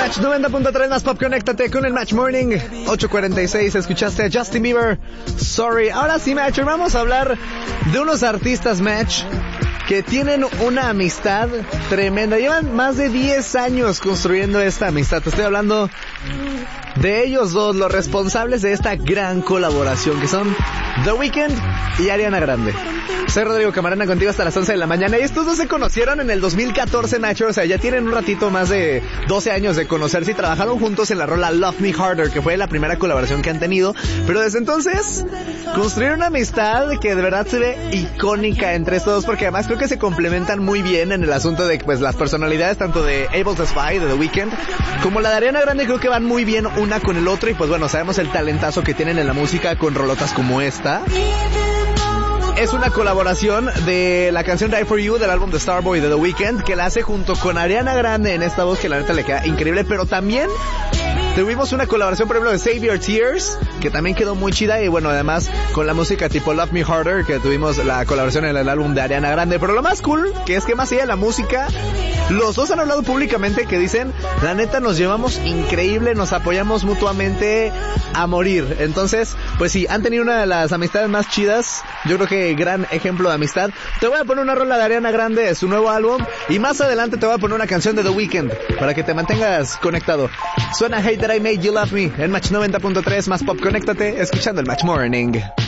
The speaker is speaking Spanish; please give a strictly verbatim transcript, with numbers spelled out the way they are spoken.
Match noventa punto tres más Pop, conéctate con el Match Morning. ocho cuarenta y seis, escuchaste a Justin Bieber, Sorry. Ahora sí, Match, vamos a hablar de unos artistas, Match, que tienen una amistad tremenda. Llevan más de diez años construyendo esta amistad. Te estoy hablando de ellos dos, los responsables de esta gran colaboración, que son The Weeknd y Ariana Grande. Soy Rodrigo Camarena, contigo hasta las once de la mañana. Y estos dos se conocieron en el dos mil catorce, Nacho. O sea, ya tienen un ratito más de doce años de conocerse y trabajaron juntos en la rola Love Me Harder, que fue la primera colaboración que han tenido. Pero desde entonces construyeron una amistad que de verdad se ve icónica entre estos dos, porque además creo que se complementan muy bien en el asunto de pues las personalidades tanto de Able to Spy, de The Weeknd, como la de Ariana Grande. Creo que van muy bien una con el otro y pues bueno, sabemos el talentazo que tienen en la música con rolotas como esta. Es una colaboración de la canción Die For You del álbum de Starboy de The Weeknd, que la hace junto con Ariana Grande en esta voz que la neta le queda increíble. Pero también tuvimos una colaboración, por ejemplo, de Save Your Tears, que también quedó muy chida. Y bueno, además con la música tipo Love Me Harder, que tuvimos la colaboración en el álbum de Ariana Grande. Pero lo más cool, que es que más allá de la música, los dos han hablado públicamente que dicen, la neta nos llevamos increíble, nos apoyamos mutuamente a morir. Entonces, pues sí, han tenido una de las amistades más chidas. Yo creo que gran ejemplo de amistad. Te voy a poner una rola de Ariana Grande de su nuevo álbum y más adelante te voy a poner una canción de The Weeknd para que te mantengas conectado. Suena Hate That I Made You Love Me en Match noventa punto tres más Pop, conéctate escuchando el Match Morning.